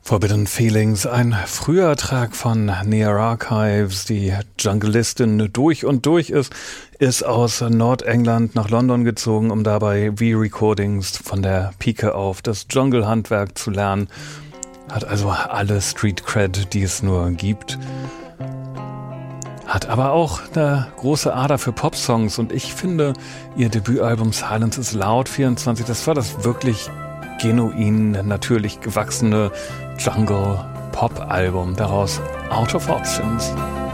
Forbidden Feelings, ein früher Track von Near Archives, die Jungleistin durch und durch ist aus Nordengland nach London gezogen, um dabei V-Recordings von der Pike auf das Jungle-Handwerk zu lernen. Hat also alle Street-Cred, die es nur gibt. Hat aber auch eine große Ader für Popsongs und ich finde, ihr Debütalbum Silence is Loud 24, das war das wirklich genuin, natürlich gewachsene Jungle-Pop-Album, daraus Out of Options.